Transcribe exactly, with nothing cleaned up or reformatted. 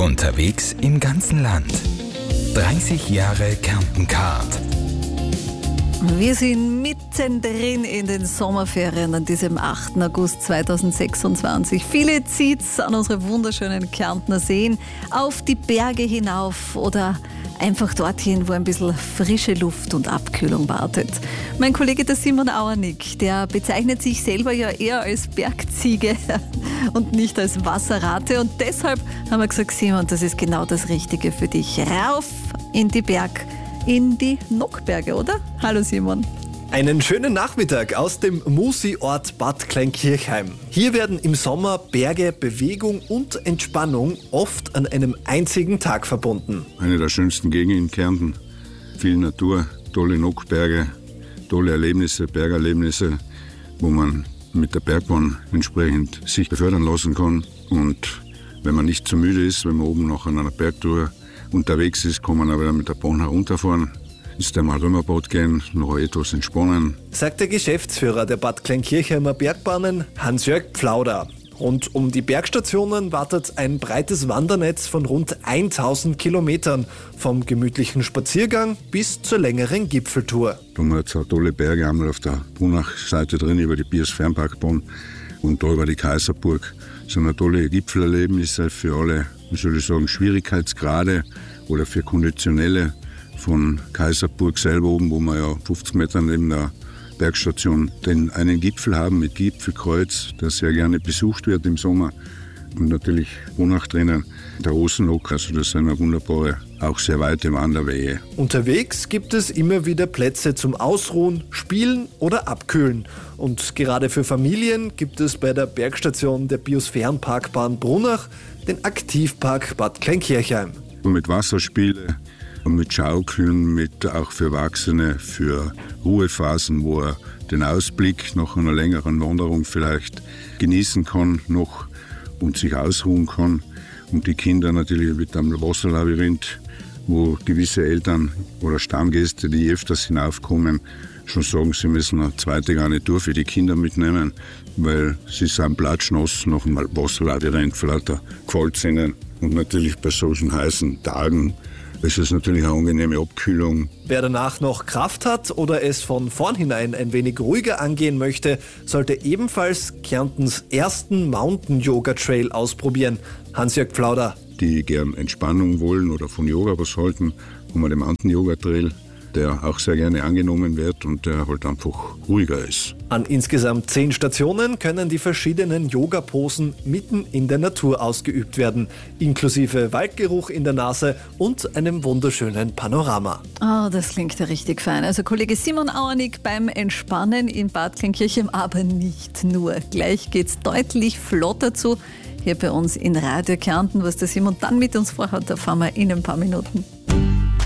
Unterwegs im ganzen Land. dreißig Jahre Kärnten-Card. Wir sind mittendrin in den Sommerferien an diesem achten August zweitausendsechsundzwanzig. Viele zieht's an unsere wunderschönen Kärntner Seen, auf die Berge hinauf oder einfach dorthin, wo ein bisschen frische Luft und Abkühlung wartet. Mein Kollege der Simon Auernick, der bezeichnet sich selber ja eher als Bergziege und nicht als Wasserratte. Und deshalb haben wir gesagt, Simon, das ist genau das Richtige für dich. Rauf in die Berg. In die Nockberge, oder? Hallo Simon. Einen schönen Nachmittag aus dem Musi-Ort Bad Kleinkirchheim. Hier werden im Sommer Berge, Bewegung und Entspannung oft an einem einzigen Tag verbunden. Eine der schönsten Gegenden in Kärnten. Viel Natur, tolle Nockberge, tolle Erlebnisse, Bergerlebnisse, wo man mit der Bergbahn entsprechend sich befördern lassen kann. Und wenn man nicht zu müde ist, wenn man oben noch an einer Bergtour unterwegs ist, kann man aber wieder mit der Bahn herunterfahren, ist einmal Römerboot gehen, noch etwas entspannen. Sagt der Geschäftsführer der Bad Kleinkirchheimer Bergbahnen, Hans-Jörg Pflauder. Rund um die Bergstationen wartet ein breites Wandernetz von rund tausend Kilometern, vom gemütlichen Spaziergang bis zur längeren Gipfeltour. Da haben wir jetzt auch tolle Berge, einmal auf der Brunach-Seite drin, über die Biers-Fernparkbahn und da über die Kaiserburg. Das sind tolle Gipfelerlebnisse für alle, wie soll ich sagen, Schwierigkeitsgrade oder für Konditionelle. Von Kaiserburg selber oben, wo wir ja fünfzig Meter neben der Bergstation den einen Gipfel haben mit Gipfelkreuz, der sehr gerne besucht wird im Sommer. Und natürlich Brunach drinnen, der Rosenhock, also das sind eine wunderbare, auch sehr weite Wanderwege. Unterwegs gibt es immer wieder Plätze zum Ausruhen, Spielen oder Abkühlen. Und gerade für Familien gibt es bei der Bergstation der Biosphärenparkbahn Brunach den Aktivpark Bad Kleinkirchheim. Und mit Wasserspiele, und mit Schaukeln, mit auch für Erwachsene, für Ruhephasen, wo er den Ausblick nach einer längeren Wanderung vielleicht genießen kann noch und sich ausruhen kann. Und die Kinder natürlich mit einem Wasserlabyrinth, wo gewisse Eltern oder Stammgäste, die öfters hinaufkommen, schon sagen, sie müssen eine zweite Garnitur für die Kinder mitnehmen, weil sie sind platschnass nach einem Wasserlabyrinth, vielleicht gefällt es ihnen. Und natürlich bei solchen heißen Tagen ist es natürlich eine angenehme Abkühlung. Wer danach noch Kraft hat oder es von vornherein ein wenig ruhiger angehen möchte, sollte ebenfalls Kärntens ersten Mountain-Yoga-Trail ausprobieren. Hans-Jörg Pflauder. Die gern Entspannung wollen oder von Yoga was halten, haben wir den Mountain-Yoga-Trail, der auch sehr gerne angenommen wird und der halt einfach ruhiger ist. An insgesamt zehn Stationen können die verschiedenen Yoga-Posen mitten in der Natur ausgeübt werden, inklusive Waldgeruch in der Nase und einem wunderschönen Panorama. Oh, das klingt ja richtig fein. Also Kollege Simon Auernick beim Entspannen in Bad Kleinkirchheim, aber nicht nur. Gleich geht's deutlich flotter zu hier bei uns in Radio Kärnten. Was der Simon dann mit uns vorhat, erfahren wir in ein paar Minuten.